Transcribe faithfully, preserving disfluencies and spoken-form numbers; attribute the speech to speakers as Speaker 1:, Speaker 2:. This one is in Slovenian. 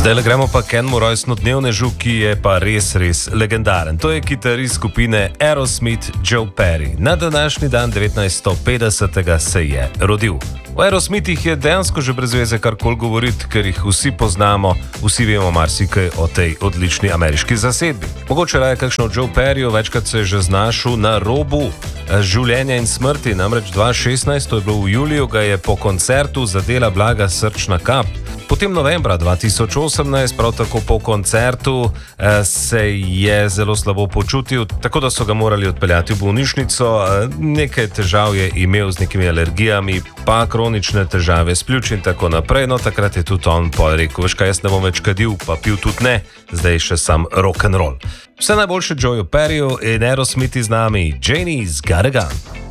Speaker 1: Zdaj le gremo pa k enemu rojstnodnevnežu, ki je pa res, res legendaren. To je kitarist skupine Aerosmith Joe Perry. Na današnji dan devetnajststo petdeset se je rodil. O Aerosmithih je dejansko že brez veze karkoli govoriti, ker jih vsi poznamo, vsi vemo marsikaj o tej odlični ameriški zasedbi. Mogoče raje kakšno Joe Perryju, večkrat se je že znašel na robu življenja in smrti, namreč dva tisoč šestnajst, to je bilo v juliju, ga je po koncertu zadela blaga srčna kap. Potem novembra dva tisoč osemnajst, prav tako po koncertu, se je zelo slabo počutil, tako da so ga morali odpeljati v bolnišnico. Nekaj težav je imel z nekimi alergijami, pa kronične težave s pljuči in tako naprej. No, takrat je tudi on pa rekel, veš kaj, jaz ne bom več kadil, pa pil tudi ne, zdaj še sam rock'n'roll. Vse najboljše Joeju Perryju in Aerosmithi z nami, Janie's Got a Gun.